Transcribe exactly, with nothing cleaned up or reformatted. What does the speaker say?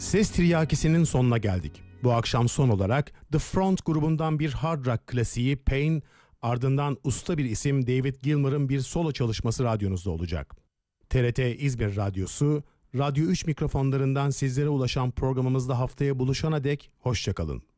Ses Tiryakisi'nin sonuna geldik. Bu akşam son olarak The Front grubundan bir hard rock klasiği Pain, ardından usta bir isim David Gilmour'ın bir solo çalışması radyonuzda olacak. T R T İzmir Radyosu, Radyo üç mikrofonlarından sizlere ulaşan programımızda haftaya buluşana dek hoşçakalın.